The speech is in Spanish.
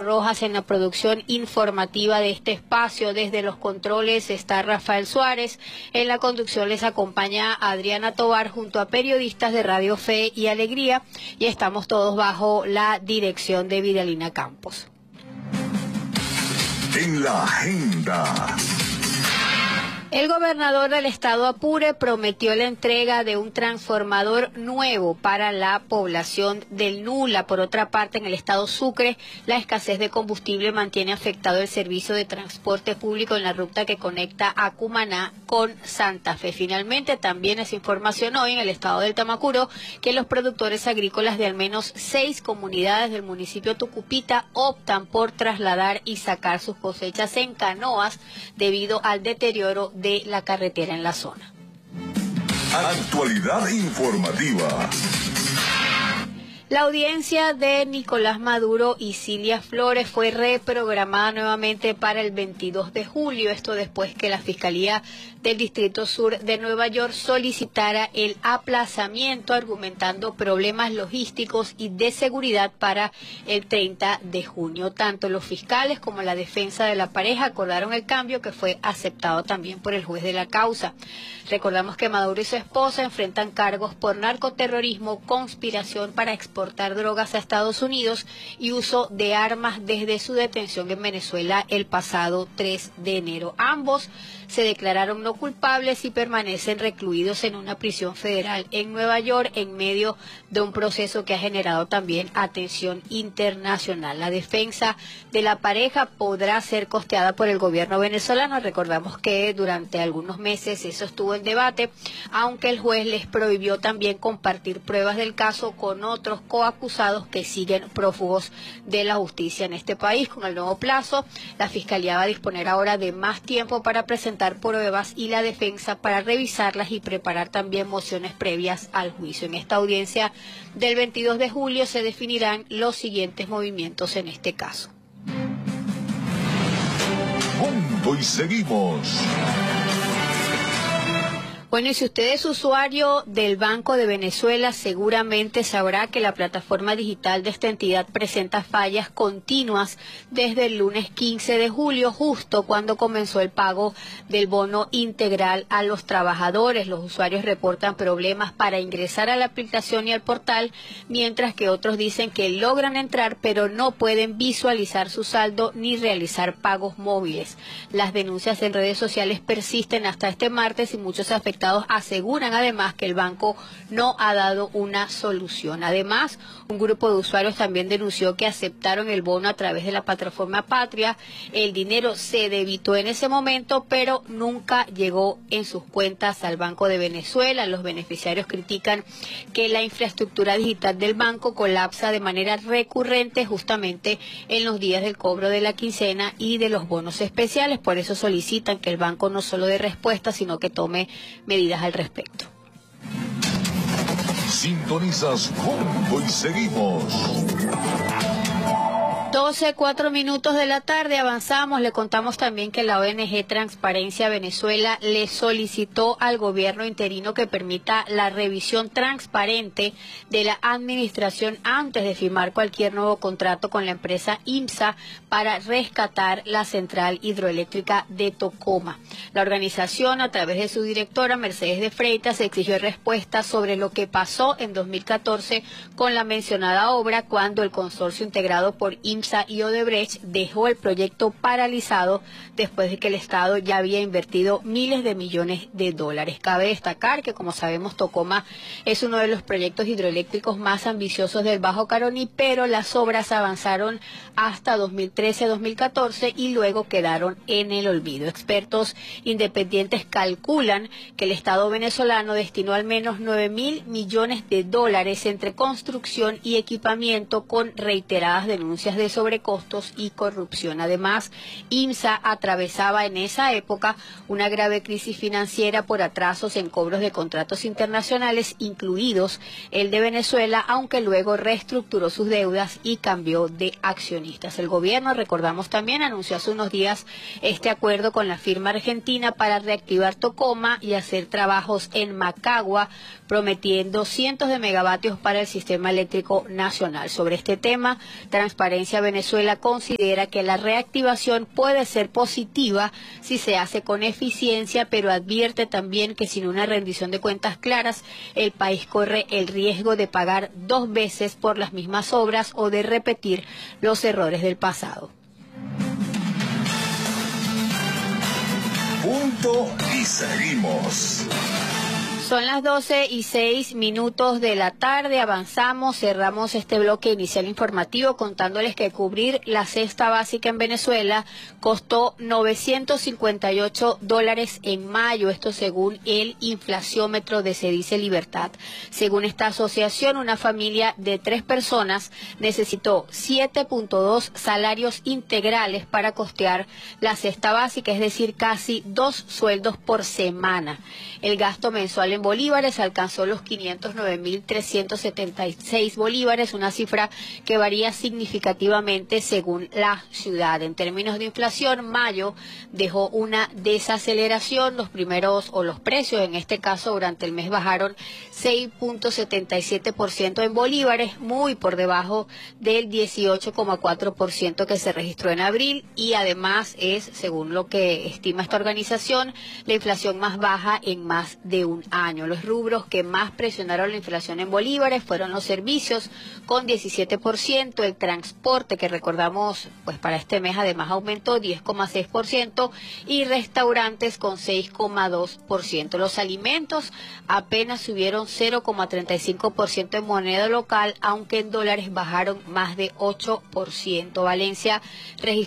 Rojas en la producción informativa de este espacio. Desde los controles está Rafael Suárez. En la conducción les acompaña Adriana Tovar junto a periodistas de Radio Fe y Alegría. Y estamos todos bajo la dirección de Vidalina Campos. En la agenda. El gobernador del estado Apure prometió la entrega de un transformador nuevo para la población del Nula. Por otra parte, en el estado Sucre, la escasez de combustible mantiene afectado el servicio de transporte público en la ruta que conecta a Cumaná con Santa Fe. Finalmente, también es información hoy en el estado del Tamacuro que los productores agrícolas de al menos 6 comunidades del municipio Tucupita optan por trasladar y sacar sus cosechas en canoas debido al deterioro de la carretera en la zona. Actualidad informativa. La audiencia de Nicolás Maduro y Cilia Flores fue reprogramada nuevamente para el 22 de julio, esto después que la Fiscalía del Distrito Sur de Nueva York solicitara el aplazamiento argumentando problemas logísticos y de seguridad para el 30 de junio. Tanto los fiscales como la defensa de la pareja acordaron el cambio que fue aceptado también por el juez de la causa. Recordamos que Maduro y su esposa enfrentan cargos por narcoterrorismo, conspiración para exportar drogas a Estados Unidos y uso de armas desde su detención en Venezuela el pasado 3 de enero. Ambos se declararon no culpables y permanecen recluidos en una prisión federal en Nueva York en medio de un proceso que ha generado también atención internacional. La defensa de la pareja podrá ser costeada por el gobierno venezolano. Recordamos que durante algunos meses eso estuvo en debate, aunque el juez les prohibió también compartir pruebas del caso con otros coacusados que siguen prófugos de la justicia en este país. Con el nuevo plazo, la Fiscalía va a disponer ahora de más tiempo para presentar pruebas y la defensa para revisarlas y preparar también mociones previas al juicio. En esta audiencia del 22 de julio se definirán los siguientes movimientos en este caso. Punto y seguimos. Bueno, y si usted es usuario del Banco de Venezuela, seguramente sabrá que la plataforma digital de esta entidad presenta fallas continuas desde el lunes 15 de julio, justo cuando comenzó el pago del bono integral a los trabajadores. Los usuarios reportan problemas para ingresar a la aplicación y al portal, mientras que otros dicen que logran entrar, pero no pueden visualizar su saldo ni realizar pagos móviles. Las denuncias en redes sociales persisten hasta este martes y muchos afectados aseguran además que el banco no ha dado una solución. Además, un grupo de usuarios también denunció que aceptaron el bono a través de la plataforma Patria. El dinero se debitó en ese momento, pero nunca llegó en sus cuentas al Banco de Venezuela. Los beneficiarios critican que la infraestructura digital del banco colapsa de manera recurrente justamente en los días del cobro de la quincena y de los bonos especiales. Por eso solicitan que el banco no solo dé respuesta, sino que tome medidas al respecto. Sintonizas Punto y seguimos. 12:04 de la tarde, avanzamos. Le contamos también que la ONG Transparencia Venezuela le solicitó al gobierno interino que permita la revisión transparente de la administración antes de firmar cualquier nuevo contrato con la empresa IMSA para rescatar la central hidroeléctrica de Tocoma. La organización, a través de su directora Mercedes de Freitas, exigió respuestas sobre lo que pasó en 2014 con la mencionada obra, cuando el consorcio integrado por IMSA y Odebrecht dejó el proyecto paralizado después de que el Estado ya había invertido miles de millones de dólares. Cabe destacar que, como sabemos, Tocoma es uno de los proyectos hidroeléctricos más ambiciosos del Bajo Caroní, pero las obras avanzaron hasta 2013-2014 y luego quedaron en el olvido. Expertos independientes calculan que el Estado venezolano destinó al menos 9.000 millones de dólares entre construcción y equipamiento, con reiteradas denuncias de sobrecostos y corrupción. Además, IMSA atravesaba en esa época una grave crisis financiera por atrasos en cobros de contratos internacionales, incluidos el de Venezuela, aunque luego reestructuró sus deudas y cambió de accionistas. El gobierno, recordamos también, anunció hace unos días este acuerdo con la firma argentina para reactivar Tocoma y hacer trabajos en Macagua, prometiendo cientos de megavatios para el sistema eléctrico nacional. Sobre este tema, Transparencia Venezuela considera que la reactivación puede ser positiva si se hace con eficiencia, pero advierte también que sin una rendición de cuentas claras, el país corre el riesgo de pagar 2 veces por las mismas obras o de repetir los errores del pasado. Punto y seguimos. Son las 12:06 de la tarde, avanzamos, cerramos este bloque inicial informativo contándoles que cubrir la cesta básica en Venezuela costó $958 en mayo, esto según el inflaciómetro de Cedice Libertad. Según esta asociación, una familia de 3 personas necesitó 7.2 salarios integrales para costear la cesta básica, es decir, casi 2 sueldos por semana. El gasto mensual en bolívares alcanzó los 509.376 bolívares, una cifra que varía significativamente según la ciudad. En términos de inflación, mayo dejó una desaceleración. Los precios en este caso durante el mes bajaron 6.77% en bolívares, muy por debajo del 18.4% que se registró en abril, y además es, según lo que estima esta organización, la inflación más baja en más de un año. Los rubros que más presionaron la inflación en bolívares fueron los servicios con 17%, el transporte, que recordamos pues para este mes además aumentó 10.6%, y restaurantes con 6.2%. Los alimentos apenas subieron 0.35% en moneda local, aunque en dólares bajaron más de 8%. Valencia registró